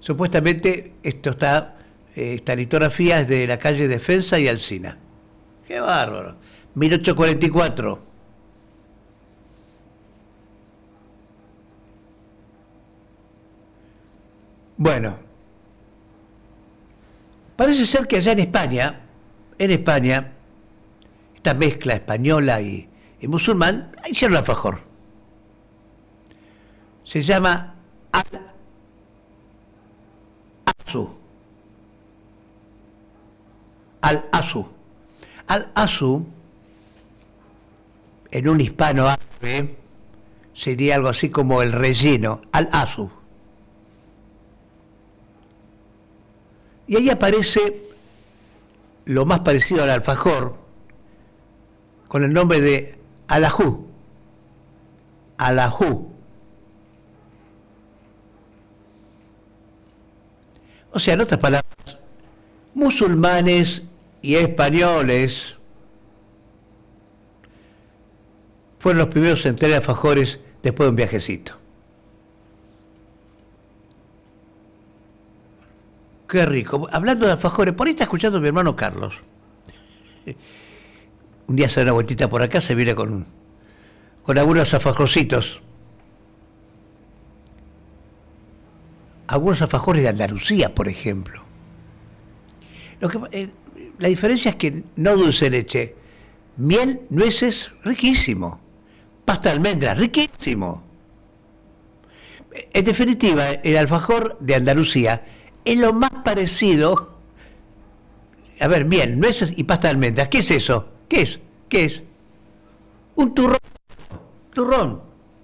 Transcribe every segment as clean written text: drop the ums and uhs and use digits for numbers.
Supuestamente esta litografía es de la calle Defensa y Alsina. ¡Qué bárbaro! 1844. Bueno, parece ser que allá en España, esta mezcla española y musulmán, hicieron el alfajor. Se llama al-asu. Al-asu. Al-asu, en un hispano árabe, sería algo así como el relleno. Al-asu. Y ahí aparece lo más parecido al alfajor, con el nombre de alajú. Alajú. O sea, en otras palabras, musulmanes y españoles fueron los primeros en tener alfajores después de un viajecito. Qué rico. Hablando de alfajores, por ahí está escuchando mi hermano Carlos. Un día se da una vueltita por acá, se viene con algunos alfajorcitos. Algunos alfajores de Andalucía, por ejemplo. La diferencia es que no dulce de leche, miel, nueces, riquísimo. Pasta de almendras, riquísimo. En definitiva, el alfajor de Andalucía es lo más parecido. A ver, miel, nueces y pasta de almendras. ¿Qué es eso? ¿Qué es? ¿Qué es? Un turrón. Turrón.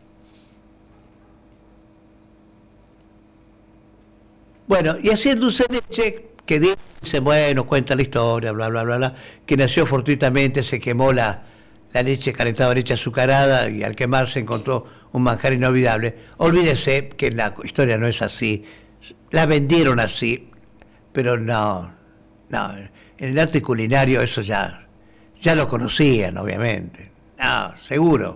Bueno, y así el dulce de leche, que dice, bueno, cuenta la historia, bla, bla, bla, bla, que nació fortuitamente, se quemó la leche calentada, leche azucarada, y al quemarse encontró un manjar inolvidable. Olvídese que la historia no es así. La vendieron así, pero no. En el arte culinario eso ya lo conocían, obviamente. No, seguro.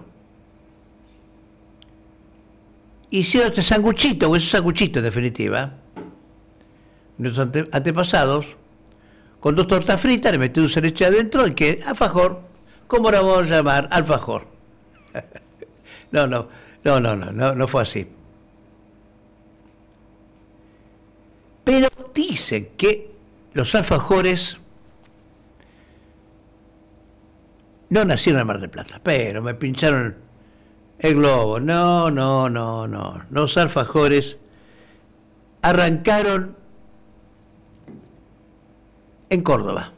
Hicieron este sanguchito, o esos sanguchitos en definitiva, nuestros antepasados, con 2 tortas fritas, le metí dulce de leche adentro, y que alfajor, ¿cómo lo vamos a llamar? Alfajor. No fue así. Pero dicen que los alfajores no nacieron en Mar del Plata, pero me pincharon el globo. No. Los alfajores arrancaron en Córdoba.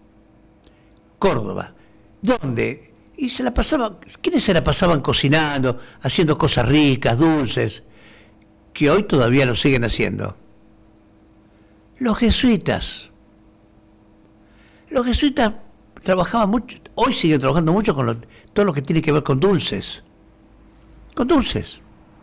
¿Dónde? Y ¿quiénes se la pasaban cocinando, haciendo cosas ricas, dulces, que hoy todavía lo siguen haciendo? Los jesuitas. Los jesuitas trabajaban mucho, hoy siguen trabajando mucho con todo lo que tiene que ver con dulces. Con dulces.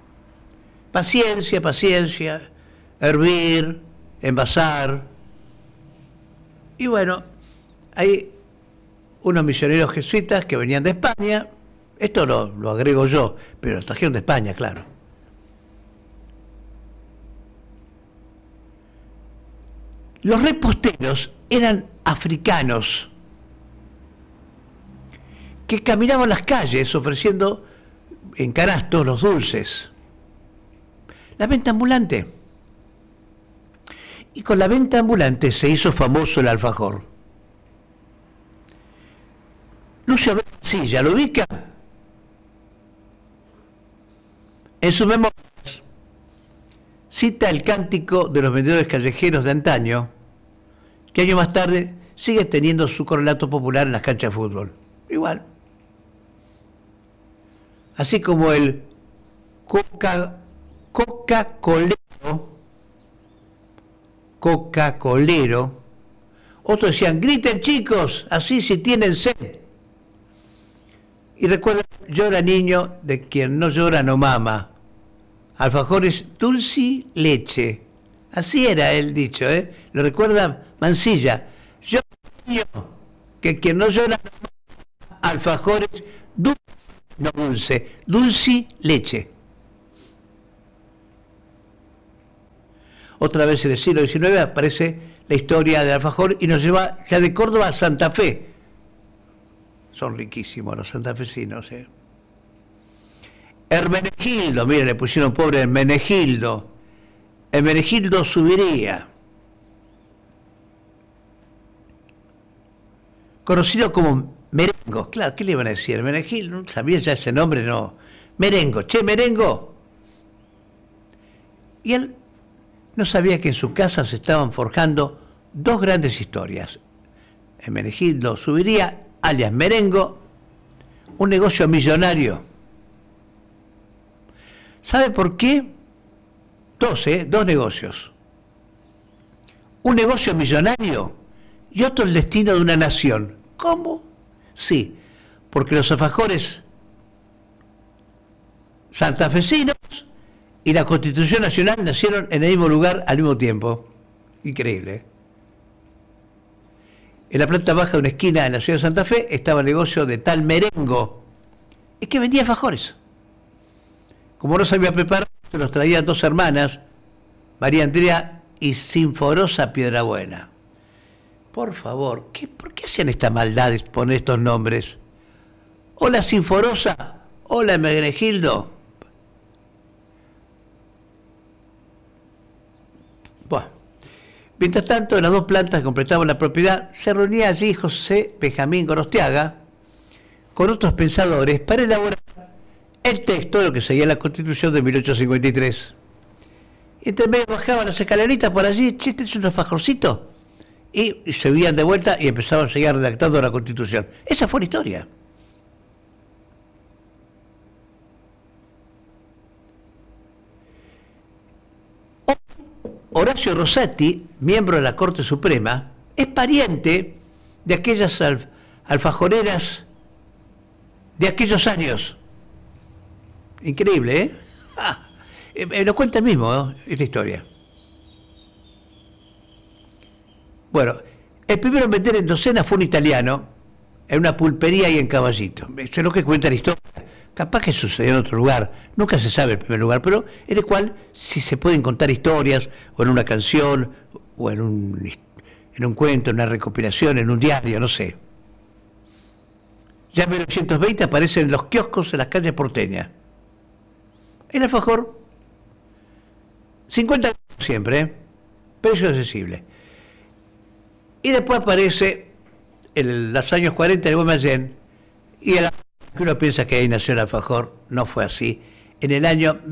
Paciencia, hervir, envasar. Y bueno, hay unos misioneros jesuitas que venían de España, esto lo agrego yo, pero lo trajeron de España, claro. Los reposteros eran africanos que caminaban las calles ofreciendo en canastos los dulces. La venta ambulante. Y con la venta ambulante se hizo famoso el alfajor. Lucio Bencilla, ¿lo ubica? En sus memorias cita el cántico de los vendedores callejeros de antaño, que años más tarde sigue teniendo su correlato popular en las canchas de fútbol. Igual. Así como el Coca-Colero. Otros decían, griten chicos, así si tienen sed. Y recuerda, llora niño, de quien no llora no mama. Alfajores dulce leche. Así era el dicho, ¿eh? Lo recuerda Mansilla. Llora niño, que quien no llora no mama. Alfajores dulce leche. otra vez en el siglo XIX aparece la historia del alfajor y nos lleva ya de Córdoba a Santa Fe. Son riquísimos los santafesinos, ¿eh? Hermenegildo, mire, le pusieron pobre Hermenegildo. Hermenegildo Subiría, conocido como Merengo. Claro, ¿qué le iban a decir? Hermenegildo, ¿no sabía ya ese nombre? No. Merengo, che, Merengo. Y él no sabía que en su casa se estaban forjando dos grandes historias. Hermenegildo Subiría, alias Merengo, un negocio millonario. ¿Sabe por qué? Dos negocios. Un negocio millonario y otro el destino de una nación. ¿Cómo? Sí, porque los alfajores santafesinos y la Constitución Nacional nacieron en el mismo lugar al mismo tiempo. Increíble, ¿eh? En la planta baja de una esquina en la ciudad de Santa Fe estaba el negocio de tal Merengo, es que vendía alfajores. Como no sabía preparar, se los traían dos hermanas, María Andrea y Sinforosa Piedrabuena. Por favor, ¿por qué hacen esta maldad de poner estos nombres? Hola Sinforosa, hola Hermenegildo. Bueno, mientras tanto, en las dos plantas que completaban la propiedad, se reunía allí José Benjamín Gorostiaga con otros pensadores para elaborar el texto de lo que seguía la Constitución de 1853. Y entre medio bajaban las escaleritas por allí, chistes un alfajorcito, y se veían de vuelta y empezaban a seguir redactando la Constitución. Esa fue la historia. Horacio Rossetti, miembro de la Corte Suprema, es pariente de aquellas alfajoreras de aquellos años. Increíble, ¿eh? Lo cuenta el mismo, ¿no? Esta historia. Bueno, el primero en vender en docena fue un italiano, en una pulpería y en Caballito. Eso es lo que cuenta la historia. Capaz que sucedió en otro lugar, nunca se sabe el primer lugar, pero en el cual sí se pueden contar historias, o en una canción, o en un cuento, en una recopilación, en un diario, no sé. Ya en 1920 aparecen los kioscos en las calles porteñas. El alfajor, 50 siempre, ¿eh? Precio accesible. Y después aparece en los años 40 el Guaymallén, y el que uno piensa que ahí nació el alfajor, no fue así. En el año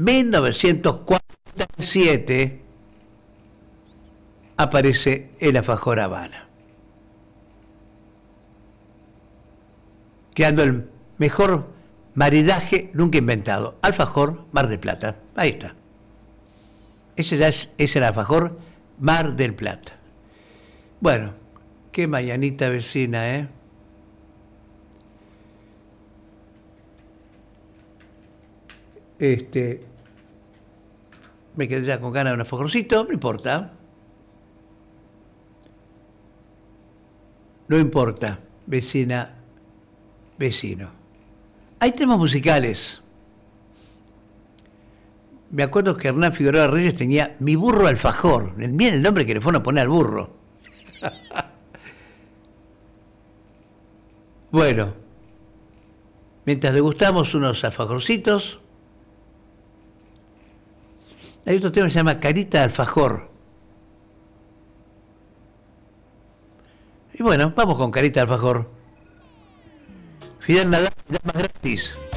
1947 aparece el alfajor Habana, quedando el mejor maridaje nunca inventado. Alfajor Mar del Plata. Ahí está. Ese ya es el alfajor Mar del Plata. Bueno, qué mañanita vecina, ¿eh? Me quedé ya con ganas de un alfajorcito, no importa. No importa, vecina, vecino. Hay temas musicales. Me acuerdo que Hernán Figueroa Reyes tenía Mi burro alfajor. Miren el nombre que le fueron a poner al burro. Bueno, mientras degustamos unos alfajorcitos, hay otro tema que se llama Carita de Alfajor. Y bueno, vamos con Carita de Alfajor. Fidel Nadal, más gratis.